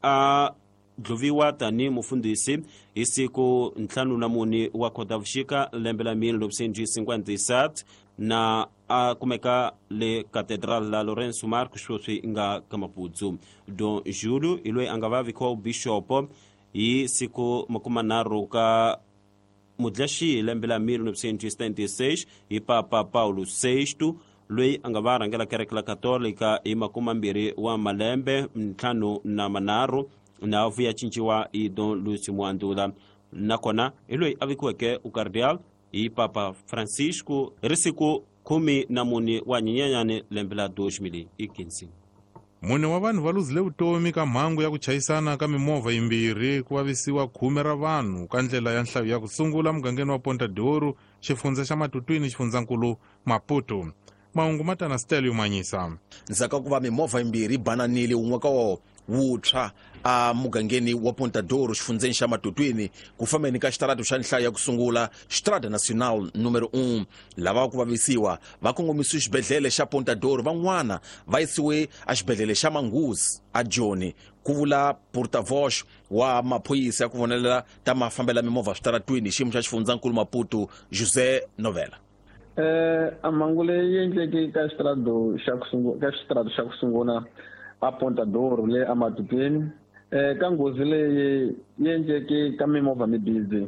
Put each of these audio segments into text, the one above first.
a dluviwa tani mufundisi isiku ntlhanu na muni wa Khotavuxika lembe la 1957 na a kumeka le Catedral la Lourenço Marcos swoswi nga Kamapudzu. Don Júlio ilwe angava vikwa bishop hi siku 30 ka Mudlaxi lembe la 1976 hi Papa Paulo VI lweyi angava rangela kereke la Katolika hi 20 wa malembe ntlhanu na manharhu na vuya cinciwa hi Don Lúcio Muandula. Nakona ilwe avikiweke ukardial hi Papa Francisco risiku 14 wa Nyenyanyane lembe la 2015. Mune wa vanhu va luzile vutomi ka mhangu ya ku chayisana ka mimovha yimbirhi ku vavisiwa 10 ra vanhu ka ndlela ya nhlayo ya ku sungula mugangeni wa Ponta de Ouro, xifundza xa Matutwini, xifundzankulu Maputo. Mahungu matana Stelio Manyisa. Ndzaka ku va mimovha yimbirhi bananile un'we ka wo wuthswa a mugangeni wa Ponta de Ouro, xifundzeni xa Matutwini, ku fambeni ka xitarato xa nhlayo ya ku sungula Estrada Nacional número 1. Lava ku vavisiwa va kongomisiwe xibedhlele xa Ponta de Ouro, van'wana va yisiwe a xibedhlele xa Manguzi a Joni, ku vula portavoz wa maphoyisa ya ku vonelela ta mafambela mimovha switaratwini xiyimo xa xifundzankulu Maputo José Novela. A mhangu leyi endleke ka xitarato xa ku sungula a Ponta de Ouro le a Matutwini, ka nghozi leyi yi endleke ka mimovha mibirhi,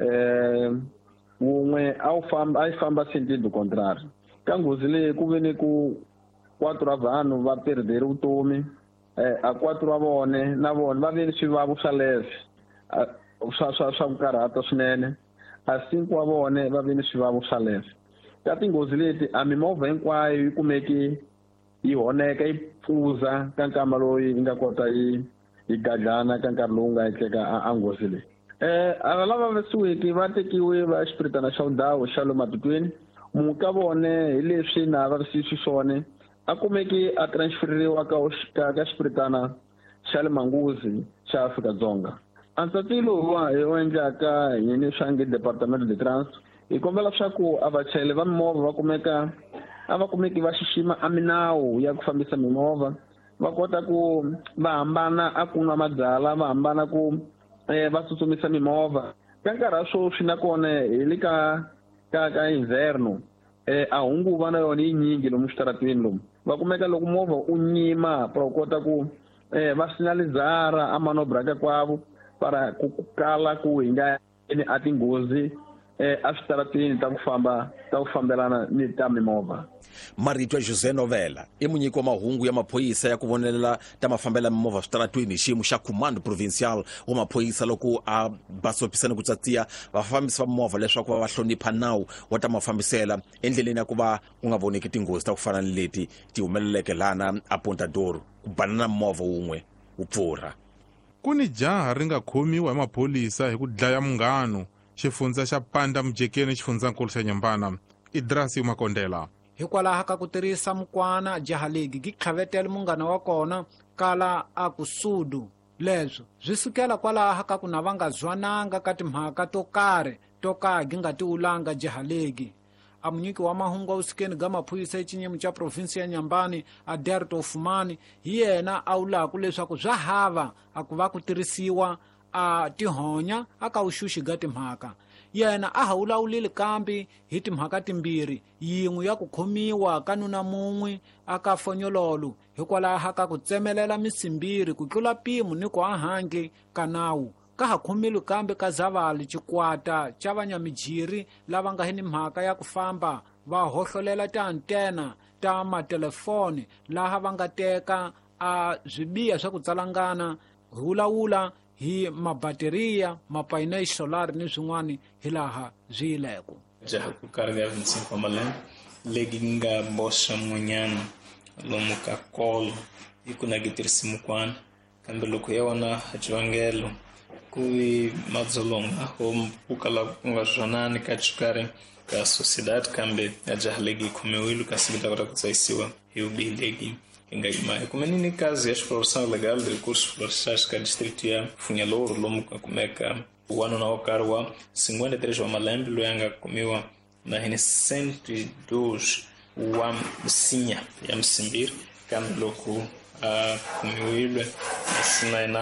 wun'we a yi famba sentido contrario. Ka nghozi leyi ku ve ni ku 4 ra vanhu va perderi vutomi, a 4 wa vone na vona va ve ni swivavo swa leve swa ku karhata swinene, a 5 wa vone va ve ni swivavo swa leve. Ka tinghozi leti a mimovha hinkwayo yi kumeke yi honeka, yi pfuza ka nkama loyi yi nga kota yi gadlana ka nkarhi lowu nga etleka a nghozi leyi. A lava vasiweki va tekiwe va xipiritana xa ndhawu xa le Matutwini. Mun'we ka vone hi leswi na vavisisi swone a kumeke a transferiwa ka xipiritana xa le Manguzi xa Afrika-Dzonga. A ntsatsi lowu hi endlaka yini swa nge Departamento de Trans hi kombela swa ku a vachayeri va mimovha va kumeki va xixima a minawu ya ku fambisa mimovha, va kota ku va hambana a ku nwa mabyala, va hambana ku va tsutsumisa mimovha. Ka nkarhi sweswi na kona hi le ka inverno, a hunguva na yona yi nyingi lomu xitaratweni lomu. Va kumeka loko movha u nyima va kota ku va sinalizara a manobra kwavo para ku kala ku hi nga ni a tinghozi a switaratweni ta ku fambelana ni ta mimovha. Marito ya José Novela i munyiki wa mahungu ya maphoyisa ya ku vonelela ta mafambela mimovha switaratweni, xiyimo xa Comando Provincial wa maphoyisa loko a basopisana ku tsatsiya vafambisi va mimovha leswaku va hlonipha nawu wa ta mafambisela endleleni ya ku va ku nga voneki tinghozi ta ku fana ni leti ti humeleleke lana a Ponta de Ouro, ku banana mimovha wun'we wu pfurha. Kuni jaha ri nga khomiwa hi mapholisa hi ku dlaya munghano, xifundza xa Panda Mujekeni, xifundzankulu xa Nyambana. Idrasi Makondela. Hikwalaho ka ku tirhisa mukwana, jaha legi gi tlhavetele munghana wa kona kala a kusudu. Leswo byi sukela kwalaho ka ku na va nga zwananga ka timhaka to karhi to ka gi nga tiwulanga jaha legi. A munyiki wa mahungu wa usikeni ga maphoyisa echinyemu cha provinsi ya Nyambani Aderto Fumani hi yena a wulaku leswaku bya hava a ku va ku tirhisiwa a tihonya aka uxuxi ga timhaka. Yena a ha wulawulile kambe hi timhaka timbirhi, yin'we ya ku khomiwa ka nuna mun'we aka fonyololo hikwalaho ka ku tsemelela misimbiri ku tlula pimo ni ku handle ka nawu. Ka ha khomilwe kambe ka Zavali Chikwata cha vanyamijiri lava nga hi ni mhaka ya ku famba va hohlolela tiantena ta matelefoni laha va nga teka a swibiya swa ku tsalangana, hi wulawula hi mabateriya, mapainel solar ni swin'wana hi laha byi yileko. Jaha ku carregar 25 wa malembe legi nga boxa munyana lomu ka kolo hi ku nagitirhisi mukwana, kambe loko ya wona xivangelo ku madzolonga ku kala ku nga zwanani ka xikarhi ka sociedade, kambe ya jaha legi khomiwile kasi ta kota ku tsayisiwa hi vubihi legi inga imahe kumenini kazi ya exploração legal de recursos florestais ka distrito ya Funhalouro lomu ka kumeka wanuna wa kari wa 53 wa malembe loyi anga kumiwa na hini 102 wa msinya ya msimbiri, kambe loko kumiwilwe sina